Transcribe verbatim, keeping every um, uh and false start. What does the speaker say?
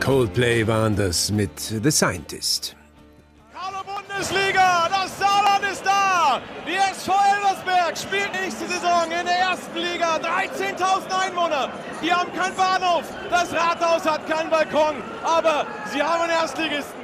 Coldplay waren das mit The Scientist. Hallo Bundesliga, das Saarland ist da! Die S V Elversberg spielt nächste Saison in der ersten Liga. dreizehntausend Einwohner, die haben keinen Bahnhof, das Rathaus hat keinen Balkon, aber sie haben einen Erstligisten.